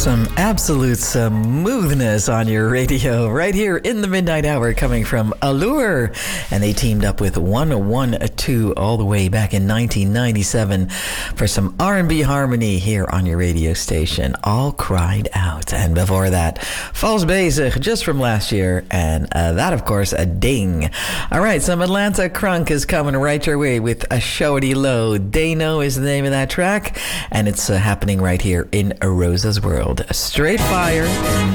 Some absolute smoothness on your radio right here in the midnight hour coming from Allure. And they teamed up with 112 all the way back in 1997 for some R&B harmony here on your radio station. All Cried Out. And before that, Vals Bezig, just from last year. And that, of course, a ding. All right, some Atlanta crunk is coming right your way with a Shawty Low. Dano is the name of that track. And it's happening right here in Rosa's World. Straight fire.